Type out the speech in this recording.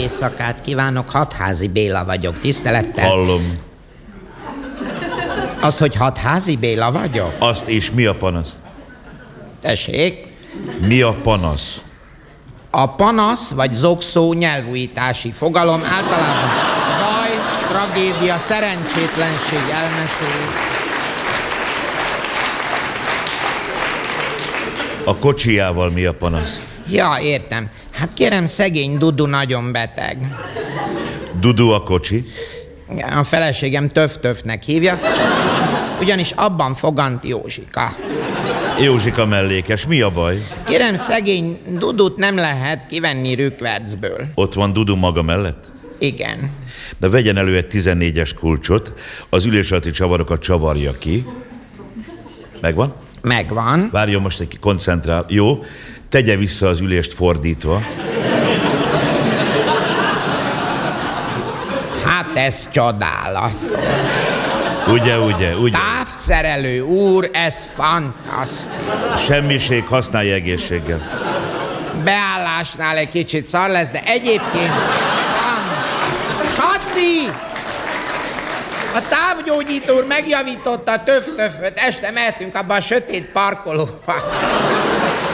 éjszakát kívánok, Hatházi Béla vagyok, tisztelettel. Hallom. Azt, hogy Hatházi Béla vagyok? Azt is, mi a panasz? Tessék? Mi a panasz? A panasz vagy zokszó nyelvújítási fogalom általában baj, tragédia, szerencsétlenség elmesél. A kocsijával mi a panasz? Ja, értem. Hát kérem, szegény Dudu nagyon beteg. Dudu a kocsi? A feleségem Töf-Töfnek hívja, ugyanis abban fogant Józsika. Józsika mellékes, mi a baj? Kérem, szegény Dudut nem lehet kivenni rükvercből. Ott van Dudu maga mellett? Igen. De vegyen elő egy 14-es kulcsot, az ülés alatti csavarokat csavarja ki. Megvan? Megvan. Várjon most egy koncentrál. Jó, tegye vissza az ülést fordítva. Hát ez csodálat. Ugye. Távszerelő úr, ez fantasztikus. Semmiség, használja egészséggel. Beállásnál egy kicsit szar lesz, de egyébként Saci! A távgyógyító úr megjavította a Töf-Töföt, este mehetünk abba a sötét parkolóba.